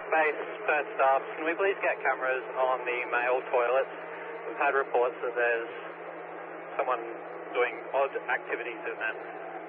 Base, Perth staff, can we please get cameras on the male toilets? We've had reports that there's someone doing odd activities in there.